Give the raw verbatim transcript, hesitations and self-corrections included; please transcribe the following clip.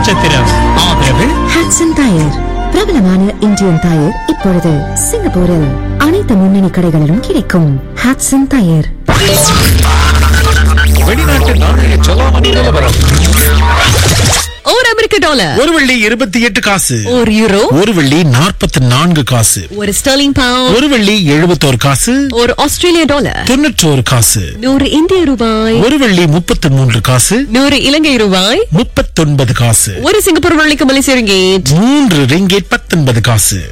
நட்சத்திரம். ஆதரவு ஹட்சன் டயர், பிரபலமான இந்தியன் டயர் இப்பொழுது சிங்கப்பூரில் அனைத்து முன்னணி கடைகளிலும் கிடைக்கும். ஹட்சன் டயர். வெளிநாட்டு நாணய செலாவணி நிலவரம். ஒரு அமெரிக்க டாலர் ஒரு வெள்ளி இருபத்தி எட்டு காசு. ஒரு யூரோ ஒரு வெள்ளி நாற்பத்தி நான்கு காசு. ஒரு ஸ்டெர்லிங் பவுண்ட் ஒரு வெள்ளி எழுபத்தோரு காசு. ஒரு ஆஸ்திரேலிய டாலர் தொன்னூற்றோரு காசு. நூறு இந்திய ரூபாய். ஒரு வெள்ளி முப்பத்தி மூன்று காசு. நூறு இலங்கை ரூபாய். முப்பத்தொன்பது காசு. ஒரு சிங்கப்பூர் வெள்ளிக்கு மலேசிய ரிங்கெட். மூன்று ரிங்கெட் பத்தொன்பது காசு.